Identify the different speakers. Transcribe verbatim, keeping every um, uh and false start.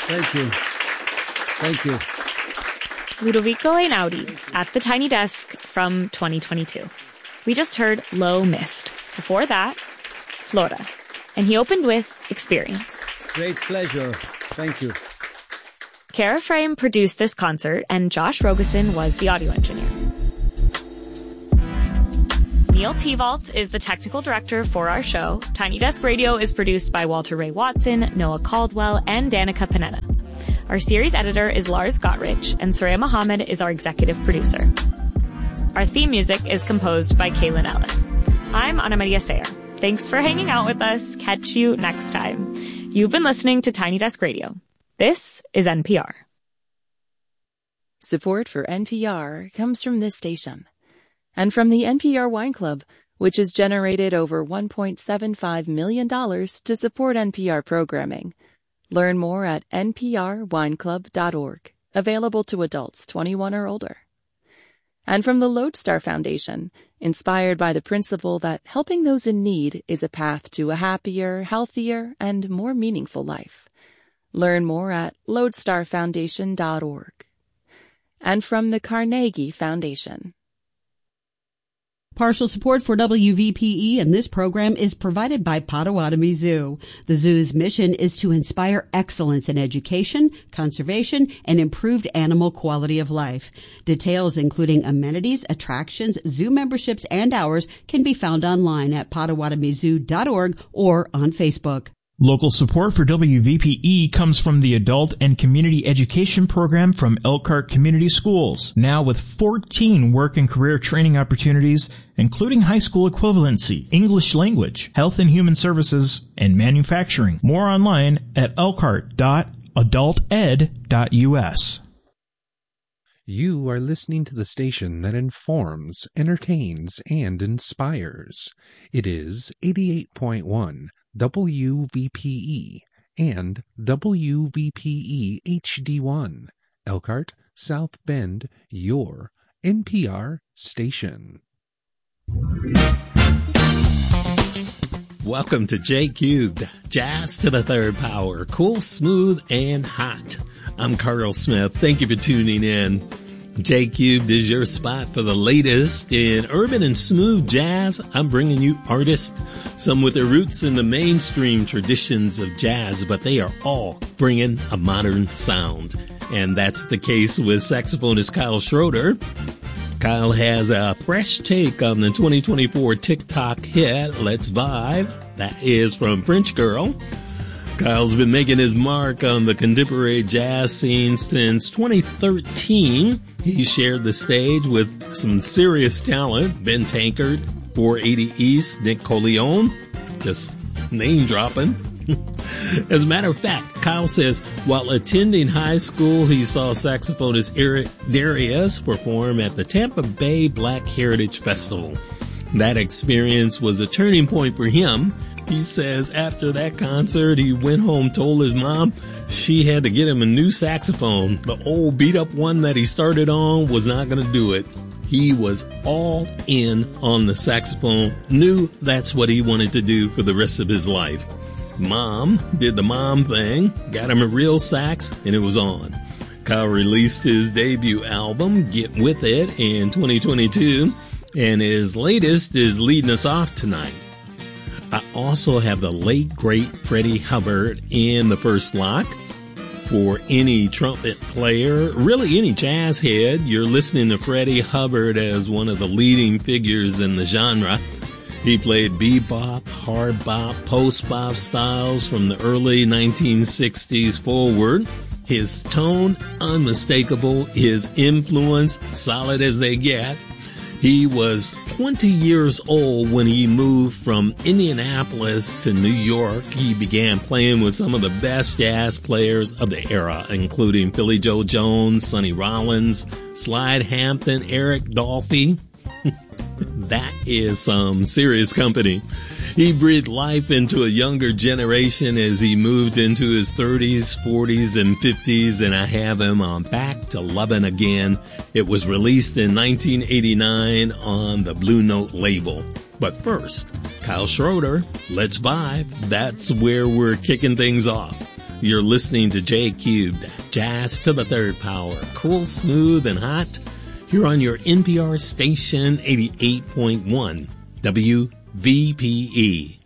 Speaker 1: Thank you. Thank you.
Speaker 2: Ludovico Einaudi at the Tiny Desk from twenty twenty-two. We just heard Low Mist. Before that, Flora. And he opened with Experience.
Speaker 1: Great pleasure. Thank you.
Speaker 2: Kara Frame produced this concert, and Josh Rogosin was the audio engineer. Neil Tevault is the technical director for our show. Tiny Desk Radio is produced by Walter Ray Watson, Noah Caldwell, and Danica Panetta. Our series editor is Lars Gottrich, and Soraya Mohammed is our executive producer. Our theme music is composed by Kaylin Ellis. I'm Ana Maria Sayer. Thanks for hanging out with us. Catch you next time. You've been listening to Tiny Desk Radio. This is N P R.
Speaker 3: Support for N P R comes from this station and from the N P R Wine Club, which has generated over one point seven five million dollars to support N P R programming. Learn more at n p r wine club dot org, available to adults twenty-one or older. And from the Lodestar Foundation, inspired by the principle that helping those in need is a path to a happier, healthier, and more meaningful life. Learn more at lodestar foundation dot org. And from the Carnegie Foundation.
Speaker 4: Partial support for W V P E and this program is provided by Potawatomi Zoo. The zoo's mission is to inspire excellence in education, conservation, and improved animal quality of life. Details including amenities, attractions, zoo memberships, and hours can be found online at potawatomi zoo dot org or on Facebook.
Speaker 5: Local support for W V P E comes from the Adult and Community Education Program from Elkhart Community Schools, now with fourteen work and career training opportunities, including high school equivalency, English language, health and human services, and manufacturing. More online at elkhart dot adult ed dot u s.
Speaker 6: You are listening to the station that informs, entertains, and inspires. It is eighty-eight point one W V P E and W V P E H D one, Elkhart, South Bend, your N P R station.
Speaker 7: Welcome to J Cubed, Jazz to the Third Power, cool, smooth, and hot. I'm Carl Smith. Thank you for tuning in. J Cubed is your spot for the latest in urban and smooth jazz. I'm bringing you artists, some with their roots in the mainstream traditions of jazz, but they are all bringing a modern sound. And that's the case with saxophonist Kyle Schroeder. Kyle has a fresh take on the twenty twenty-four TikTok hit, Let's Vibe. That is from French Girl. Kyle's been making his mark on the contemporary jazz scene since twenty thirteen. He shared the stage with some serious talent, Ben Tankard, four eighty East, Nick Coleon, just name dropping. As a matter of fact, Kyle says while attending high school, he saw saxophonist Eric Darius perform at the Tampa Bay Black Heritage Festival. That experience was a turning point for him. He says after that concert, he went home, told his mom she had to get him a new saxophone. The old beat-up one that he started on was not going to do it. He was all in on the saxophone, knew that's what he wanted to do for the rest of his life. Mom did the mom thing, got him a real sax, and it was on. Kyle released his debut album, Get With It, in twenty twenty-two, and his latest is leading us off tonight. I also have the late, great Freddie Hubbard in the first block. For any trumpet player, really any jazz head, you're listening to Freddie Hubbard as one of the leading figures in the genre. He played bebop, hard bop, post bop styles from the early nineteen sixties forward. His tone, unmistakable. His influence, solid as they get. He was twenty years old when he moved from Indianapolis to New York. He began playing with some of the best jazz players of the era, including Philly Joe Jones, Sonny Rollins, Slide Hampton, Eric Dolphy. That is some serious company. He breathed life into a younger generation as he moved into his thirties, forties, and fifties, and I have him on Back to Lovin' Again. It was released in nineteen eighty-nine on the Blue Note label. But first, Kyle Schroeder, Let's Vibe. That's where we're kicking things off. You're listening to J Cubed, Jazz to the Third Power, cool, smooth, and hot. Here on your N P R station, eighty-eight point one W V P E.